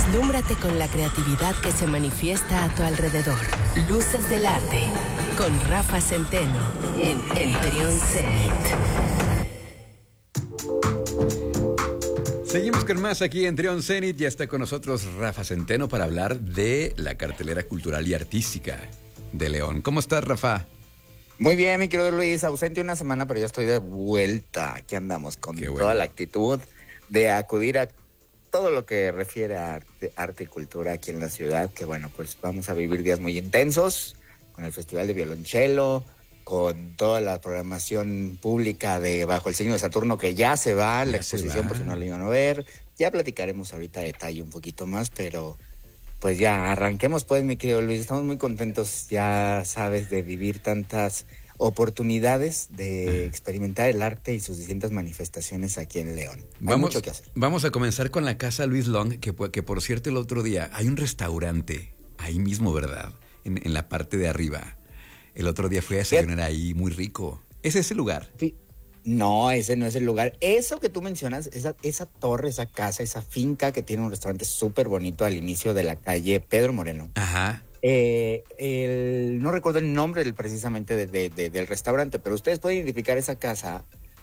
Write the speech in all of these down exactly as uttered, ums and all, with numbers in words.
Deslúmbrate con la creatividad que se manifiesta a tu alrededor. Luces del arte, con Rafa Centeno, en el Trión Zenit. Seguimos con más aquí en Trión Zenit. Ya está con nosotros Rafa Centeno para hablar de la cartelera cultural y artística de León. ¿Cómo estás, Rafa? Muy bien, mi querido Luis, ausente una semana, pero ya estoy de vuelta. Aquí andamos con Qué bueno. toda la actitud de acudir a todo lo que refiere a arte, arte y cultura aquí en la ciudad, que bueno, pues vamos a vivir días muy intensos, con el Festival de Violonchelo, con toda la programación pública de Bajo el Signo de Saturno, que ya se va, Ya la se exposición va. por si no la iban a ver. Ya platicaremos ahorita a detalle un poquito más, pero pues ya arranquemos pues, mi querido Luis. Estamos muy contentos, ya sabes, de vivir tantas oportunidades de experimentar el arte y sus distintas manifestaciones aquí en León. Hay Vamos, mucho que hacer. vamos a comenzar con la Casa Luis Long, que, que por cierto el otro día hay un restaurante ahí mismo, ¿verdad? En, en la parte de arriba. El otro día fui a desayunar ahí, muy rico. ¿Es ese lugar? Sí. No, ese no es el lugar. Eso que tú mencionas, esa, esa torre, esa casa, esa finca que tiene un restaurante súper bonito al inicio de la calle Pedro Moreno. Ajá. Eh, el, no recuerdo el nombre del, precisamente de, de, de, del restaurante, pero ustedes pueden identificar esa casa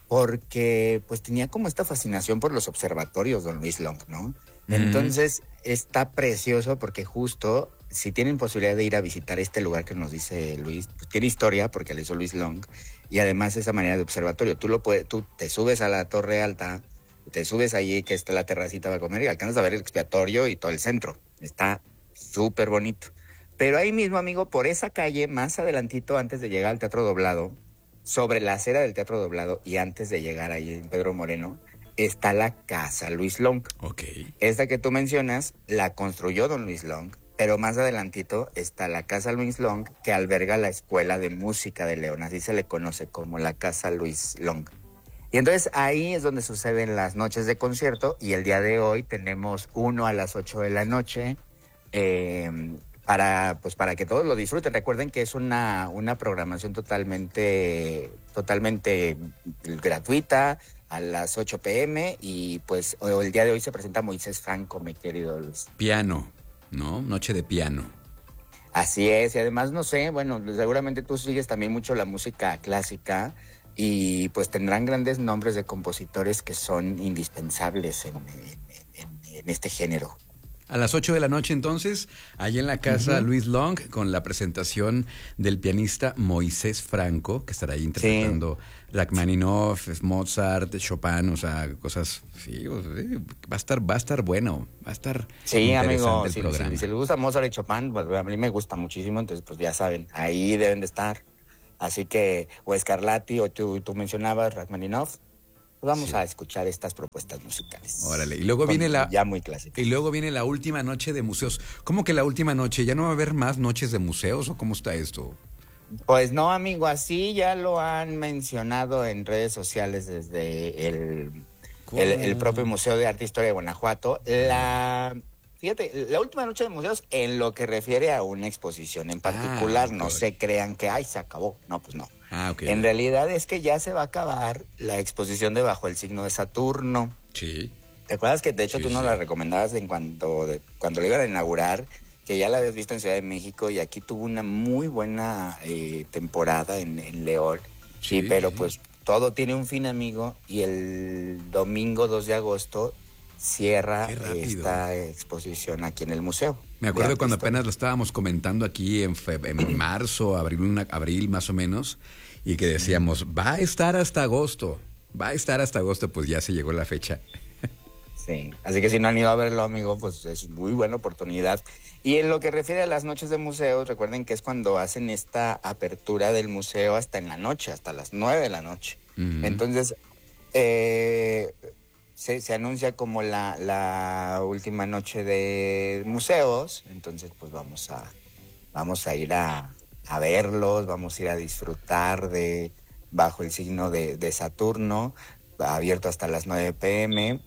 porque pues tenía como esta fascinación por los observatorios, don Luis Long, ¿no? Mm. Entonces está precioso porque justo si tienen posibilidad de ir a visitar este lugar que nos dice Luis, pues tiene historia porque le hizo Luis Long y además esa manera de observatorio. Tú lo puedes, tú te subes a la torre alta, te subes allí que está la terracita para comer y alcanzas a ver el expiatorio y todo el centro. Está súper bonito. Pero ahí mismo, amigo, por esa calle, más adelantito, antes de llegar al Teatro Doblado, sobre la acera del Teatro Doblado y antes de llegar ahí en Pedro Moreno, está la Casa Luis Long. Ok. Esta que tú mencionas la construyó don Luis Long, pero más adelantito está la Casa Luis Long, que alberga la Escuela de Música de León, así se le conoce como la Casa Luis Long. Y entonces ahí es donde suceden las noches de concierto y el día de hoy tenemos uno a las ocho de la noche, eh, para, pues para que todos lo disfruten. Recuerden que es una, una programación totalmente, totalmente gratuita a las ocho pm y pues el día de hoy se presenta Moisés Franco, mi querido Luis. Piano, ¿no? Noche de piano. Así es, y además no sé, bueno, seguramente tú sigues también mucho la música clásica y pues tendrán grandes nombres de compositores que son indispensables en, en, en, en este género. A las ocho de la noche, entonces, allá en la Casa uh-huh. Luis Long, con la presentación del pianista Moisés Franco, que estará ahí interpretando sí. Rachmaninoff, Mozart, Chopin, o sea, cosas, sí, va a estar, va a estar bueno, va a estar sí, interesante amigo, el si, programa. Si, si les gusta Mozart y Chopin, pues a mí me gusta muchísimo, entonces pues ya saben, ahí deben de estar. Así que, o Scarlatti, o tú, tú mencionabas Rachmaninoff, vamos sí. a escuchar estas propuestas musicales. Órale, y luego viene la ya muy clásica. Y luego viene la última noche de museos. ¿Cómo que la última noche? ¿Ya no va a haber más noches de museos o cómo está esto? Pues no, amigo, así ya lo han mencionado en redes sociales desde el, el, el propio Museo de Arte e Historia de Guanajuato. La Fíjate, la última noche de museos en lo que refiere a una exposición en particular, ah, no okay. se crean que, ay, se acabó. No, pues no. Ah, okay. En realidad es que ya se va a acabar la exposición de Bajo el Signo de Saturno. Sí. ¿Te acuerdas que de hecho sí, tú nos sí. la recomendabas en cuanto, de, cuando lo iban a inaugurar, que ya la habías visto en Ciudad de México y aquí tuvo una muy buena eh, temporada en, en León? Sí, sí, pero pues todo tiene un fin, amigo, y el domingo dos de agosto cierra esta exposición aquí en el museo. Me acuerdo cuando apenas lo estábamos comentando aquí en, fe, en marzo, abril, una, abril más o menos, y que decíamos, va a estar hasta agosto, va a estar hasta agosto, pues ya se llegó la fecha. Sí, así que si no han ido a verlo, amigo, pues es muy buena oportunidad. Y en lo que refiere a las noches de museos, recuerden que es cuando hacen esta apertura del museo hasta en la noche, hasta las nueve de la noche. Uh-huh. Entonces, eh... Se, se anuncia como la, la última noche de museos, entonces pues vamos a, vamos a ir a, a verlos, vamos a ir a disfrutar de Bajo el Signo de, de Saturno, abierto hasta las nueve pm,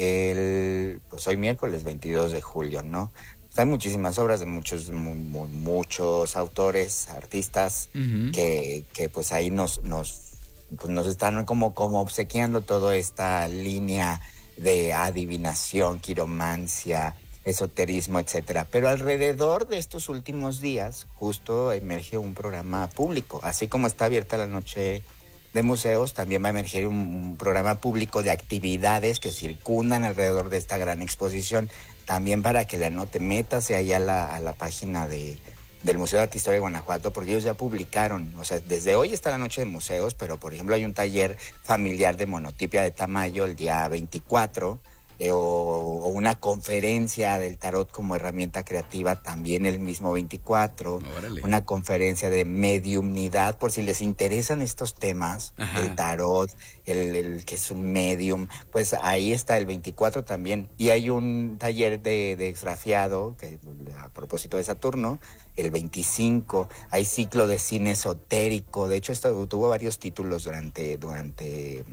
el, pues hoy miércoles veintidós de julio, ¿no? Pues hay muchísimas obras de muchos, mu, mu, muchos autores, artistas, uh-huh. que, que pues ahí nos... nos pues nos están como, como obsequiando toda esta línea de adivinación, quiromancia, esoterismo, etcétera. Pero alrededor de estos últimos días justo emerge un programa público, así como está abierta la noche de museos, también va a emerger un, un programa público de actividades que circundan alrededor de esta gran exposición, también para que la anote, métase ahí a la, a la página de, del Museo de Arte e Historia de Guanajuato, porque ellos ya publicaron, o sea, desde hoy está la noche de museos, pero por ejemplo hay un taller familiar de monotipia de Tamayo el día veinticuatro, Eh, o, o una conferencia del tarot como herramienta creativa también el mismo veinticuatro, Órale. Una conferencia de mediumnidad, por si les interesan estos temas, Ajá. el tarot, el, el que es un medium, pues ahí está el veinticuatro también. Y hay un taller de, de exgrafiado, que a propósito de Saturno, el veinticinco, hay ciclo de cine esotérico, de hecho esto tuvo varios títulos durante... durante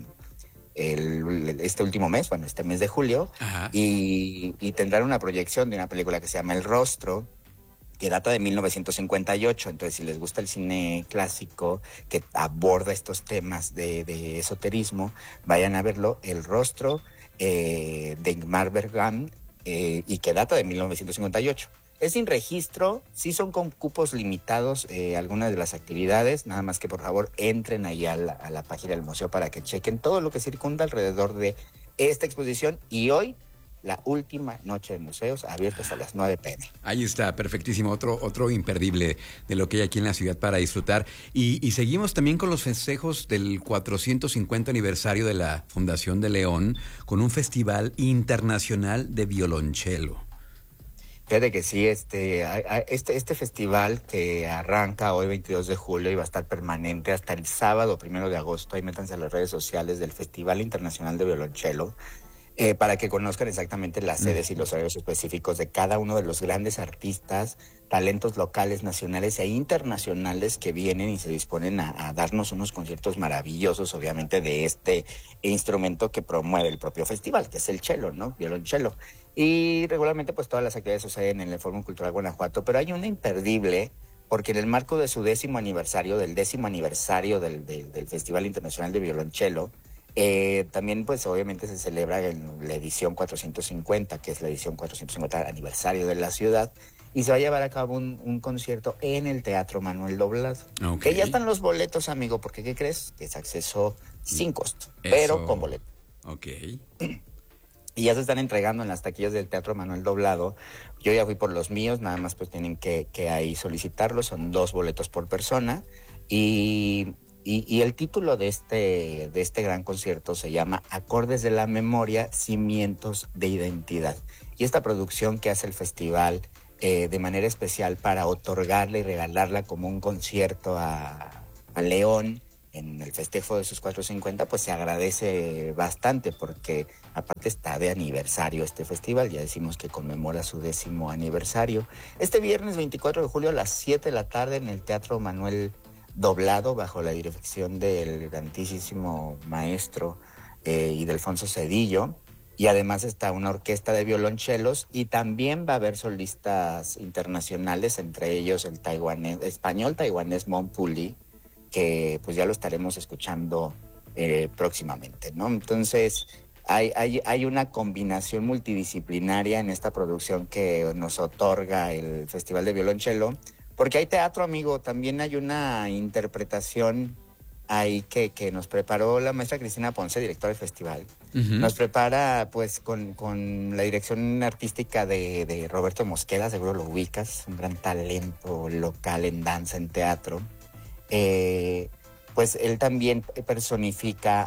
El, este último mes, bueno, este mes de julio, y, y tendrán una proyección de una película que se llama El Rostro, que data de mil novecientos cincuenta y ocho, entonces si les gusta el cine clásico que aborda estos temas de, de esoterismo, vayan a verlo, El Rostro, eh, de Ingmar Bergman, eh, y que data de mil novecientos cincuenta y ocho. Es sin registro, sí son con cupos limitados eh, algunas de las actividades, nada más que por favor entren ahí a la, a la página del museo para que chequen todo lo que circunda alrededor de esta exposición, y hoy la última noche de museos abiertos a las nueve pe eme. Ahí está, perfectísimo, otro, otro imperdible de lo que hay aquí en la ciudad para disfrutar. Y, y seguimos también con los festejos del cuatrocientos cincuenta aniversario de la Fundación de León, con un festival internacional de violonchelo. Fíjate que sí, este, este, este festival que arranca hoy veintidós de julio y va a estar permanente hasta el sábado primero de agosto, ahí métanse a las redes sociales del Festival Internacional de Violonchelo, eh, para que conozcan exactamente las sedes y los horarios específicos de cada uno de los grandes artistas, talentos locales, nacionales e internacionales que vienen y se disponen a, a darnos unos conciertos maravillosos, obviamente, de este instrumento que promueve el propio festival, que es el cello, ¿no? Violonchelo. Y regularmente pues todas las actividades suceden en el Fórum Cultural Guanajuato, pero hay una imperdible, porque en el marco de su décimo aniversario, del décimo aniversario del, del, del Festival Internacional de Violonchelo, eh, también pues obviamente se celebra en la edición cuatrocientos cincuenta, que es la edición cuatrocientos cincuenta aniversario de la ciudad, y se va a llevar a cabo un, un concierto en el Teatro Manuel Doblado. Okay. Que ya están los boletos, amigo, porque ¿qué crees? Que es acceso sin costo, Eso. pero con boleto. Ok. Y ya se están entregando en las taquillas del Teatro Manuel Doblado. Yo ya fui por los míos, nada más pues tienen que, que ahí solicitarlos, son dos boletos por persona. Y, y, y el título de este, de este gran concierto se llama Acordes de la Memoria, Cimientos de Identidad. Y esta producción que hace el festival eh, de manera especial para otorgarle y regalarla como un concierto a, a León, en el festejo de sus cuatrocientos cincuenta, pues se agradece bastante, porque aparte está de aniversario este festival, ya decimos que conmemora su décimo aniversario. Este viernes veinticuatro de julio a las siete de la tarde en el Teatro Manuel Doblado, bajo la dirección del grandísimo maestro eh, Ildefonso Cedillo, y además está una orquesta de violonchelos, y también va a haber solistas internacionales, entre ellos el taiwanés, español taiwanés Mon Puli, que pues ya lo estaremos escuchando eh, próximamente, ¿no? Entonces, hay, hay, hay una combinación multidisciplinaria en esta producción que nos otorga el Festival de Violonchelo, porque hay teatro, amigo, también hay una interpretación ahí que, que nos preparó la maestra Cristina Ponce, directora del festival. Uh-huh. Nos prepara pues con, con la dirección artística de, de Roberto Mosqueda, seguro lo ubicas, un gran talento local en danza, en teatro. Eh, pues él también personifica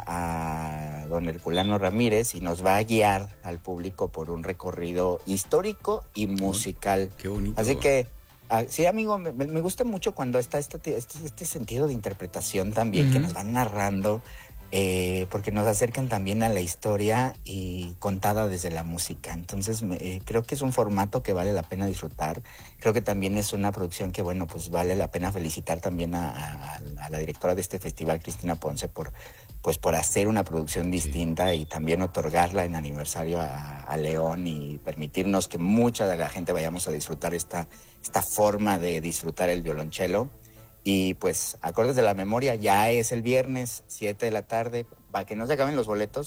a don Herculano Ramírez y nos va a guiar al público por un recorrido histórico y musical. Qué bonito. Así que, ah, sí, amigo, me, me gusta mucho cuando está este, este, este sentido de interpretación también, uh-huh. que nos van narrando, eh, porque nos acercan también a la historia y contada desde la música. Entonces, me, eh, creo que es un formato que vale la pena disfrutar. Creo que también es una producción que, bueno, pues vale la pena felicitar también a, a, a la directora de este festival, Cristina Ponce, por, pues, por hacer una producción distinta, sí. y también otorgarla en aniversario a, a León, y permitirnos que mucha de la gente vayamos a disfrutar esta, esta forma de disfrutar el violonchelo. Y pues, Acordes de la Memoria ya es el viernes, siete de la tarde, para que no se acaben los boletos.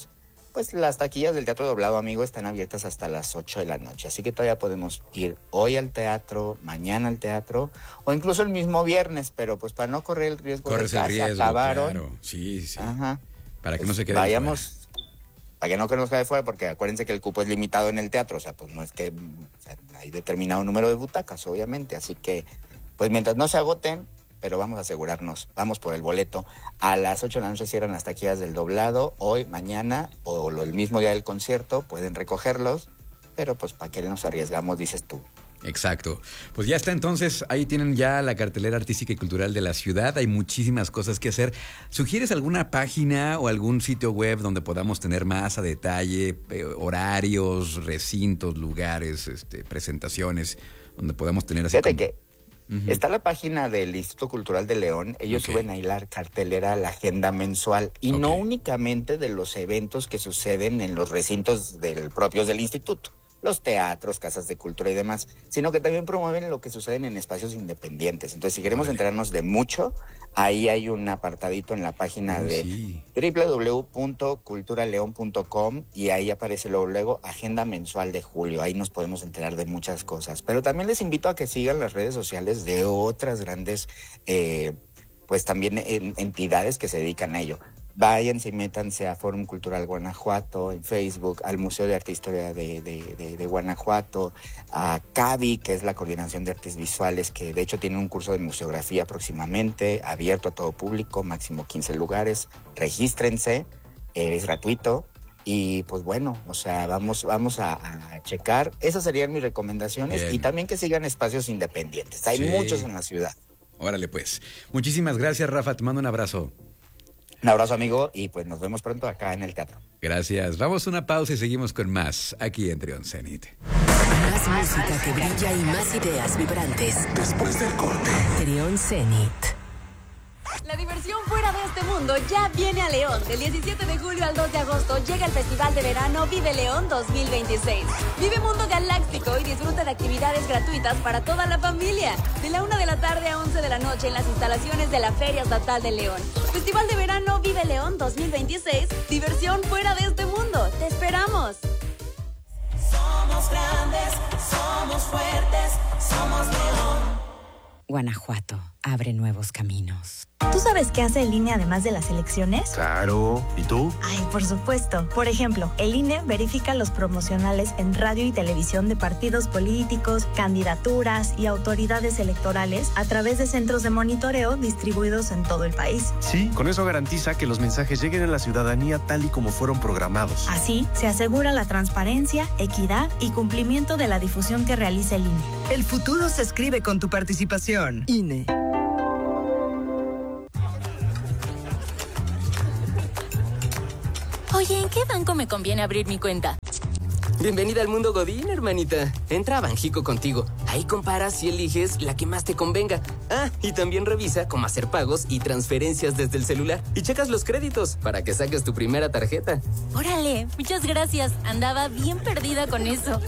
pues las taquillas del Teatro Doblado, amigo, están abiertas hasta las ocho de la noche. Así que todavía podemos ir hoy al teatro, mañana al teatro, o incluso el mismo viernes, pero pues para no correr el riesgo Corres de que el riesgo, se acabaron. claro. Sí, sí. Ajá. Para que pues no se quede vayamos, para que no nos quede fuera, porque acuérdense que el cupo es limitado en el teatro, o sea, pues no es que o sea, hay determinado número de butacas, obviamente. Así que, pues mientras no se agoten, pero vamos a asegurarnos, vamos por el boleto. A las ocho de la noche cierran las taquillas del Doblado, hoy, mañana, o el mismo día del concierto, pueden recogerlos, pero pues para qué nos arriesgamos, dices tú. Exacto. Pues ya está, entonces, ahí tienen ya la cartelera artística y cultural de la ciudad, hay muchísimas cosas que hacer. ¿Sugieres alguna página o algún sitio web donde podamos tener más a detalle, eh, horarios, recintos, lugares, este, presentaciones, donde podamos tener así Fíjate como... que Uh-huh. Está la página del Instituto Cultural de León. Ellos okay. suben ahí la cartelera, la agenda mensual, y okay. no únicamente de los eventos que suceden en los recintos del, propios del instituto, los teatros, casas de cultura y demás, sino que también promueven lo que sucede en espacios independientes. Entonces, si queremos vale. enterarnos de mucho, ahí hay un apartadito en la página oh, de sí. doble u doble u doble u punto cultura león punto com, y ahí aparece luego, luego agenda mensual de julio. Ahí nos podemos enterar de muchas cosas. Pero también les invito a que sigan las redes sociales de otras grandes, eh, pues también en, entidades que se dedican a ello. Váyanse y métanse a Fórum Cultural Guanajuato en Facebook, al Museo de Arte e Historia de, de, de, de Guanajuato, a CAVI, que es la Coordinación de Artes Visuales, que de hecho tiene un curso de museografía próximamente, abierto a todo público, máximo quince lugares. Regístrense, eh, es gratuito. Y pues bueno, o sea, vamos, vamos a, a checar. Esas serían mis recomendaciones. Bien. Y también que sigan espacios independientes. Hay sí. muchos en la ciudad. Órale pues. Muchísimas gracias, Rafa. Te mando un abrazo. Un abrazo, amigo, y pues nos vemos pronto acá en el teatro. Gracias. Vamos a una pausa y seguimos con más aquí en Trión Zenit. Más música que brilla y más ideas vibrantes. Después del corte. Trión Zenit. La diversión fuera de este mundo ya viene a León. Del diecisiete de julio al dos de agosto llega el Festival de Verano Vive León dos mil veintiséis. Vive Mundo Galáctico y disfruta de actividades gratuitas para toda la familia. De la una de la tarde a once de la noche en las instalaciones de la Feria Estatal de León. Festival de Verano Vive León dos mil veintiséis. Diversión fuera de este mundo. ¡Te esperamos! Somos grandes, somos fuertes, somos León. Guanajuato abre nuevos caminos. ¿Tú sabes qué hace el I N E además de las elecciones? Claro. ¿Y tú? Ay, por supuesto. Por ejemplo, el I N E verifica los promocionales en radio y televisión de partidos políticos, candidaturas y autoridades electorales a través de centros de monitoreo distribuidos en todo el país. Sí, con eso garantiza que los mensajes lleguen a la ciudadanía tal y como fueron programados. Así, se asegura la transparencia, equidad y cumplimiento de la difusión que realiza el I N E. El futuro se escribe con tu participación. I N E. Oye, ¿en qué banco me conviene abrir mi cuenta? Bienvenida al mundo Godín, hermanita. Entra a Banjico Contigo. Ahí comparas y eliges la que más te convenga. Ah, y también revisa cómo hacer pagos y transferencias desde el celular. Y checas los créditos para que saques tu primera tarjeta. Órale, muchas gracias. Andaba bien perdida con eso.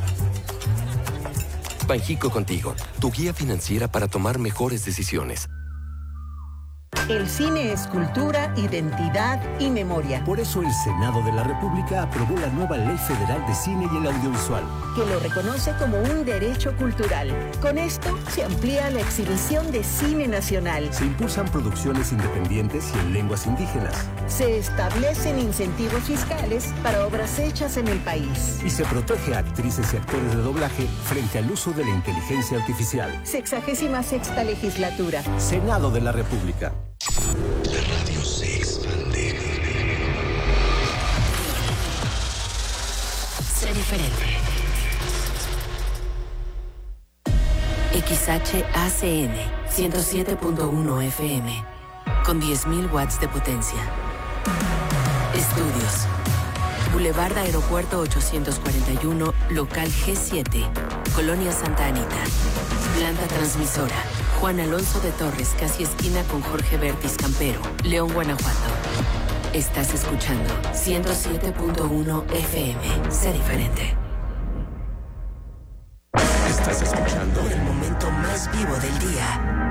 Banjico Contigo, tu guía financiera para tomar mejores decisiones. El cine es cultura, identidad y memoria. Por eso el Senado de la República aprobó la nueva Ley Federal de Cine y el Audiovisual, que lo reconoce como un derecho cultural. Con esto se amplía la exhibición de cine nacional. Se impulsan producciones independientes y en lenguas indígenas. Se establecen incentivos fiscales para obras hechas en el país. Y se protege a actrices y actores de doblaje frente al uso de la inteligencia artificial. Sexagésima sexta legislatura. Senado de la República. La radio se expande. Sé diferente. X H A C N ciento siete punto uno F M con diez mil watts de potencia. Estudios. Boulevard Aeropuerto ochocientos cuarenta y uno, local G siete, Colonia Santa Anita. Planta transmisora. Juan Alonso de Torres, casi esquina con Jorge Bertis Campero, León, Guanajuato. Estás escuchando ciento siete punto uno F M. Sé diferente. Estás escuchando el momento más vivo del día.